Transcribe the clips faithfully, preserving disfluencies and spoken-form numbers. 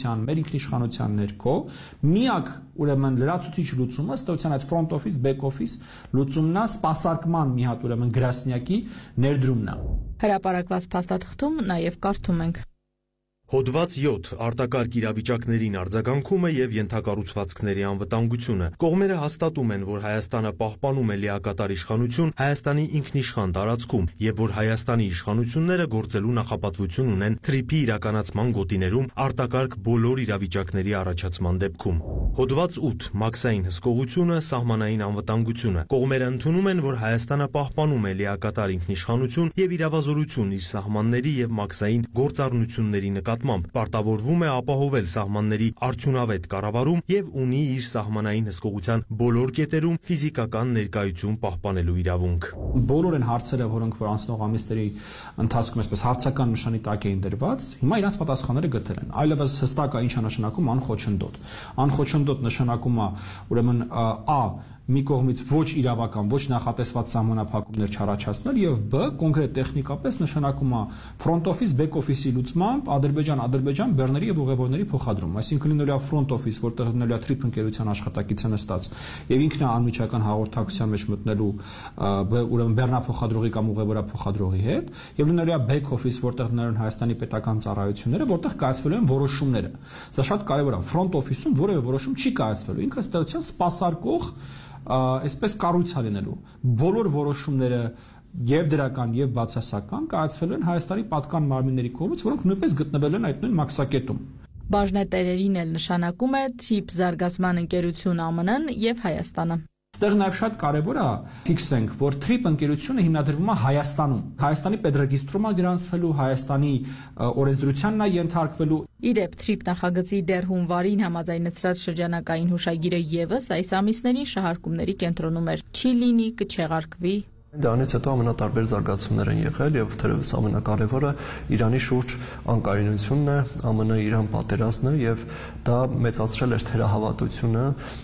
պետության, մեր ինքնիշխանության ներքո միակ ուրեմն լրացուցիչ լուծումը ըստ էության այդ front office, back office լուծումն է, սպասարկման մի հատ ուրեմն գրասենյակի ներդրումն է։ Հրապարակված փաստաթղթում նաև կարդում ենք. Հոդված յոթ. Արտակարգ իրավիճակներին արձագանքումը եւ ենթակառուցվածքների անվտանգությունը։ Կողմերը հաստատում են, որ Հայաստանը պահպանում է լիակատար իշխանություն Հայաստանի ինքնիշխան տարածքում եւ որ Հայաստանի իշխանությունները գործելու նախապատվություն ունեն թրիփի իրականացման գոտիներում արտակարգ բոլոր իրավիճակների առաջացման դեպքում։ Հոդված ութ. Մաքսային հսկողությունը, սահմանային անվտանգությունը։ Կողմերը ընդունում են, որ Հայաստանը պահպանում է լիակատար ինքնիշխանություն եւ իրավազորություն իր սահմանների եւ մաքսային գործառնությունների նկատմամբ, պարտավորվում է ապահովել սահմանների արդյունավետ կառավարում եւ ունի իր սահմանային հսկողության բոլոր կետերում ֆիզիկական ներկայություն պահպանելու իրավունք։ Բոլոր այն հարցերը, որոնք որ անցնող ամիսների ընթացքում այսպես հարցական նշանի տակ էին դրված, հիմա իրանց պատասխանները գտել են։ Այլևս հստակ է ինչ է նշանակում անխոչնդոտ։ Անխոչնդոտ նշանակում է ուրեմն ա մի կողմից ոչ իրավական, ոչ նախատեսված սահմանափակումներ չառաջացնել եւ բ կոնկրետ տեխնիկապես նշանակում է front office, back office-ի լուծմամբ Ադրբեջան, Ադրբեջան բեռների եւ ուղևորների փոխադրում, այսինքն լինելու է front office, որտեղ լինելու է թրիփ ընկերության աշխատակիցը նստած եւ ինքն է անմիջական հաղորդակցության մեջ մտնելու ուրեմն բեռնափոխադրողի կամ ուղևորափոխադրողի հետ եւ լինելու է back office, որտեղ լինելու են Հայաստանի պետական ծառայությունները, որտեղ կայացվելու են որոշումները։ Սա շատ կարեւոր է, front office-ում որևէ որոշում չի կայացվելու, ինքը ըստ էության սպասարկող այսպես կառույց է լինելու։ Բոլոր որոշումները եւ դրական եւ բացասական կայացվելու են Հայաստանի պատկան մարմինների կողմից, որոնք նույնպես գտնվել են այդ նույն մաքսակետում։ Բաժնետերերին էլ նշանակում է թիփ զարգացման ընկերություն Α Մն-ն եւ Հայաստանը։ Այստեղ նաև շատ կարևոր է ֆիքսենք, որ թրիփ ընկերությունը հիմնադրվում է Հայաստանում։ Հայաստանի պետրեգիստրում է գրանցվելու, Հայաստանի օրենսդրությանն է ենթարկվելու։ Իդեպ թրիփ նախագծի դեռ հունվարին համաձայնեցրած շրջանակային հուշագիրը եւս այս ամիսներին շահարկումների կենտրոնում էր։ Չի լինի կչեղարկվի։ Դրանից հետո ամենատարբեր զարգացումներ են եղել եւ թերևս ամենակարևորը Իրանի շուրջ անկայունությունն է, Ა Մն-ի Իրան պատերազմն է եւ դա մեծացրել էր թերահավատությունը,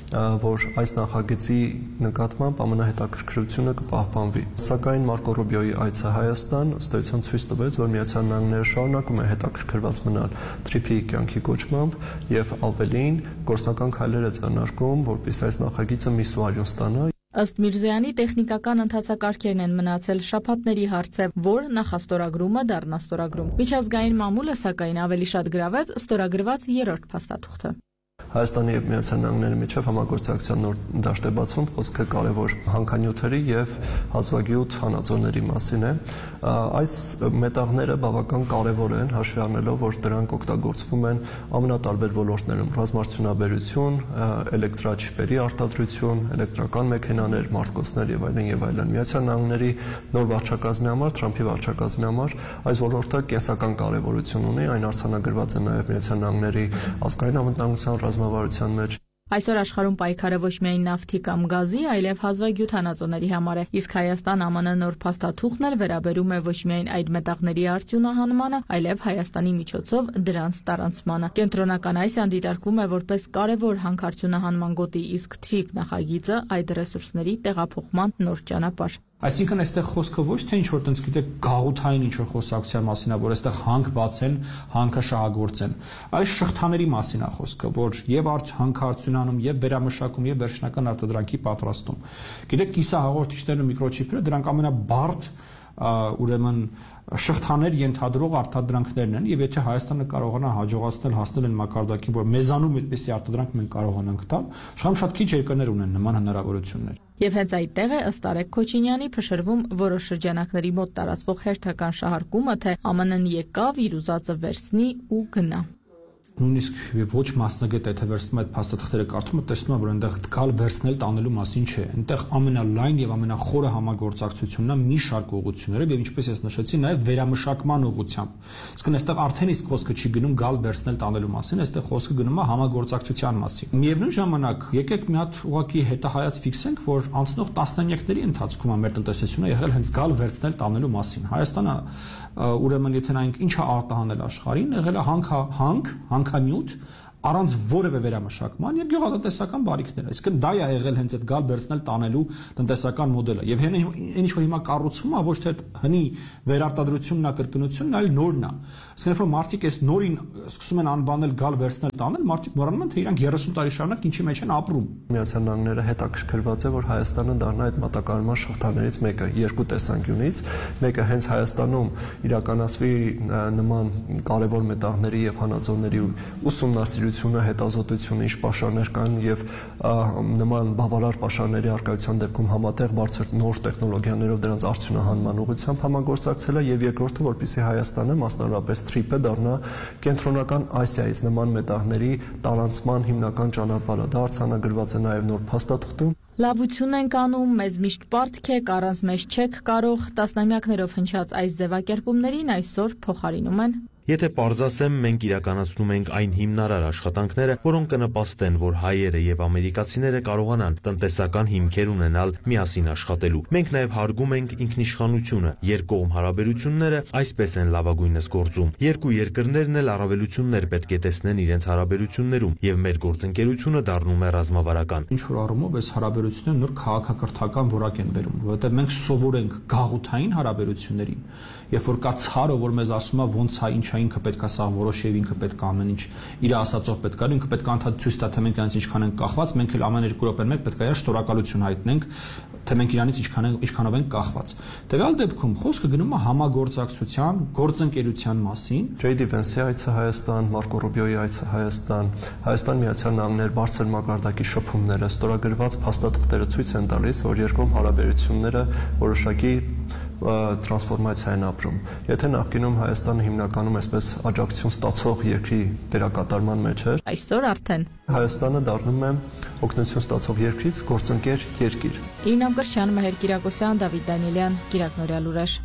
որ այս նախագծի նկատմամբ Ամենա հետաքրքրությունը կպահպանվի։ Սակայն Մարկո Ռուբիոյի այցը Հայաստան ըստ էության ցույց տվեց, որ Միացյալ Նահանգները շարունակում է հետաքրքրված մնալ թրիփի կյանքի կոչմամբ եւ ավելին գործնական քայլեր է ձեռնարկում, որպեսզի այս նախագիծը միս ու արյուն ստանա։ Ըստ Միրզոյանի տեխնիկական ընթացակարգերն են մնացել, շաբաթների հարց է, որ նախաստորագրումը դառնա ստորագրում։ Միջազգային մամուլը սակայն ավելի շատ գրավեց ստորագրված երրորդ փաստաթուղթը։ Հայաստանի եւ Միացյալ Նահանգների միջև համագործակցության նոր դաշտ է բացվում, խոսքը կարևոր հանքանյութերի եւ հազվագյուտ հանածոների մասին է։ Այս մետաղները բավական կարևոր են, հաշվի առնելով, որ դրանք օգտագործվում են ամենատարբեր ոլորտներում՝ ռազմարդյունաբերություն, էլեկտրաչիպերի արտադրություն, էլեկտրական մեքենաներ, մարտկոցներ եւ այլն եւ այլն։ Միացյալ Նահանգների նոր վարչակազմի համար, Թրամփի վարչակազմի համար այս ոլորտը կենսական կարևորություն ունի, այն արձանագրված է նաեւ Միացյալ Նահանգների ազգային անվտանգության ռազմավարության մեջ։ Այսօր աշխարհում պայքարը ոչ միայն նավթի կամ գազի, այլև հազվագյուտ հանածոների համար է, իսկ Հայաստան-Ა Մ Ն նոր փաստաթուղթն էլ վերաբերում է ոչ միայն այդ մետաղների արդյունահանմանը, այլև Հայաստանի միջոցով դրանց տարանցմանը։ Կենտրոնական Ասիան դիտարկվում է որպես կարևոր հանքարդյունահանման գոտի, իսկ թրիփ նախագիծը այդ ռեսուրսների տեղափոխման նոր ճանապարհ։ Այսինքն այստեղ խոսքը ոչ թե ինչ որ տենց գիտեք գաղութային ինչ որ խոսակցության մասին է, որ այստեղ հանք բացեն, հանքը շահագործեն, այլ շղթաների մասին է խոսքը, որ եւ հանքարդյունանում, եւ վերամշակում, եւ վերջնական արտադրանքի պատրաստում։ Գիտեք, կիսահաղորդիչներն ու միկրոչիպերը դրանք ամենաբարդ ուրեմն շղթաներ ենթադրող արտադրանքներն են, եւ եթե Հայաստանը կարողանա հաջողացնել հասնել այն մակարդակին, որ մեզանում այդպիսի արտադրանք մենք կարողանանք տալ, շատ շատ քիչ երկրներ ունեն նման հնարավորություններ։ Եվ հենց այդտեղ է ըստ Արեգ Քոչինյանի փշրվում որոշ շրջանակների մոտ տարածվող հերթական շահարկումը, թե Ա Մ Ն-ն եկավ իր ուզածը վերցնի ու գնա։ Նույնիսկ ոչ մասնագետ եթե վերցնում այդ փաստաթղթերը կարդում է, տեսնում է, որ այնտեղ գալ վերցնել տանելու մասին չէ։ Այնտեղ ամենալայն եւ ամենախորը համագործակցությունն է մի շարք ուղղություններով եւ ինչպես ես նշեցի, նաեւ վերամշակման ուղղությամբ։ Իսկ այստեղ արդեն իսկ խոսքը չի գնում գալ վերցնել տանելու մասին, այստեղ խոսքը գնում է համագործակցության մասին։ Միևնույն ժամանակ եկեք մի հատ ուղղակի հետահայաց ֆիքսենք, որ անցնող տասնամյակների ընթացքում մեր տնտեսությունը եղել հենց գալ վերցնել տանելու մասին։ Հայաստանը ուրեմն եթե նայենք ինչ է արտահանել աշխարհին, եղել է հանք հանք հանքանյութ առանց որևէ վերամշակման եւ գյուղատնտեսական բարիքներ։ Այսինքն դա է եղել հենց այդ գալ վերցնել տանելու տնտեսական մոդելը։ Եվ հենց այն ինչ որ հիմա կառուցվում է, ոչ թե հնի վերարտադրությունն է, կրկնությունն, այլ նորն է։ Այսինքն որ մարդիկ այս նորին սկսում են անվանել գալ վերցնել տանել, մարդիկ մոռանում են, թե իրանք երեսուն տարի շարունակ ինչի մեջ են ապրում։ Միացյալ Նահանգները հետաքրքրված է, որ Հայաստանը դառնա այդ մատակարարման շղթաներից մեկը երկու տեսանկյունից, մեկը հենց Հայաստանում իրականացվի նման կարևոր մետաղների եւ հանածոների ուսումնասիրությունը, հետազոտությունը, ինչ պաշարներ կան եւ նման բավարար պաշարների արկայության դեպքում համատեղ բարձր նոր տեխնոլոգիաներով դրանց արդյունահանման ուղղությամբ համագործակցել է եւ երկրորդը, որպեսզի Հայաստանը մասնավորապես թրիփը դառնա կենտրոնական Ասիայից նման մետաղների տարանցման հիմնական ճանապարհը։ Դա արձանագրված է նաեւ նոր փաստաթղթում։ Լավություն ենք անում, մեզ միշտ պարտք է, առանց մեզ չեք կարող, տասնամյակներով հնչած այս ձևակերպումներին այսօր փոխարինում են Եթե պարզասեմ, մենք իրականացնում ենք այն հիմնարար աշխատանքները, որոնք կնպաստեն, որ հայերը եւ ամերիկացիները կարողանան տնտեսական հիմքեր ունենալ միասին աշխատելու։ Մենք նաեւ հարգում ենք ինքնիշխանությունը, երկկողմ հարաբերությունները այսպես են լավագույնս գործում։ Երկու երկրներն էլ առավելություններ պետք է տեսնեն իրենց հարաբերություններում եւ մեր գործընկերությունը դառնում է ռազմավարական։ Ինչ որ առումով այս հարաբերությունները նոր քաղաքակրթական որակ են բերում, որովհետեւ մենք սովոր ենք գաղութային հարաբերություններին, երբ որ կա ցարը, որ մեզ ասում է ոնց է, ինչ ինքը պետք է սաղ որոշի եւ ինքը պետք է ամեն ինչ իր ասածով պետք է ինքը պետք է անդադ ցույց տա թե մենք այնց ինչքան ենք կախված, մենք էլ ամեն երկու րոպեն մեկ պետք է շնորհակալություն հայտնենք, թե մենք իրանից ինչքան ենք ինչքանով ենք կախված։ Տվյալ դեպքում խոսքը գնում է համագործակցության, գործընկերության մասին։ Ջեյ Դի Վենսի այցը Հայաստան, Մարկո Ռուբիոյի այցը Հայաստան, Հայաստան Միացյալ Նահանգներ բարձր մակարդակի շփումները, ստորագրված փաստաթղթերը ցույց են տալիս, որ երկկողմ հարաբերությունները որոշակի տրանսֆորմացիա են ապրում։ Եթե նախկինում Հայաստանը հիմնականում այսպես աջակցություն ստացող երկրի դերակատարման մեջ էր, այսօր արդեն Հայաստանը դառնում է օգնություն ստացող երկրից գործընկեր երկիր։ Իմ նամ Կրշյան, Մհեր Կիրակոսյան, Դավիթ Դանիելյան, Կիրակնորյալ ուրիշ։